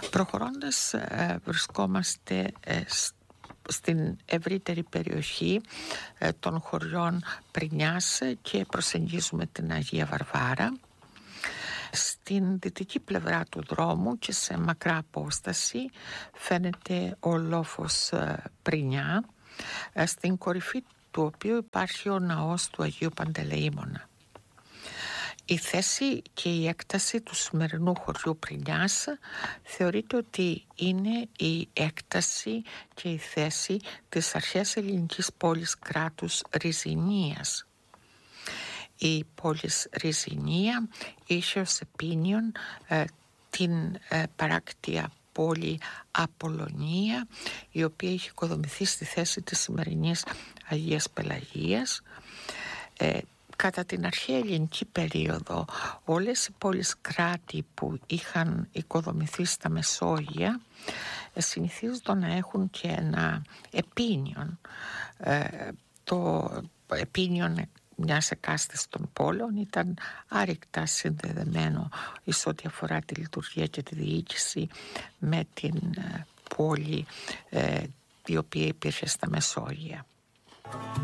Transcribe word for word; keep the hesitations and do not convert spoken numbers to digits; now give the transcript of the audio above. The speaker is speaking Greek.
Προχωρώντας, βρισκόμαστε στην ευρύτερη περιοχή των χωριών Πρινιάς και προσεγγίζουμε την Αγία Βαρβάρα. Στην δυτική πλευρά του δρόμου και σε μακρά απόσταση φαίνεται ο λόφος Πρινιά, στην κορυφή του οποίου υπάρχει ο ναός του Αγίου Παντελεήμωνα. Η θέση και η έκταση του σημερινού χωριού Πρινιάς θεωρείται ότι είναι η έκταση και η θέση της αρχαίας ελληνικής πόλης κράτους Ριζινίας. Η πόλης Ριζινία είχε ως επίνειον ε, την ε, παράκτια πόλη Απολωνία, η οποία είχε οικοδομηθεί στη θέση της σημερινής Αγίας Πελαγίας. Ε, Κατά την αρχαία ελληνική περίοδο, όλες οι πόλεις κράτη που είχαν οικοδομηθεί στα Μεσόγεια συνηθίζονταν να έχουν και ένα επίνειον. Ε, το επίνειον μιας εκάστης των πόλεων ήταν άρρηκτα συνδεδεμένο εις ό,τι αφορά τη λειτουργία και τη διοίκηση με την πόλη ε, η οποία υπήρχε στα Μεσόγεια.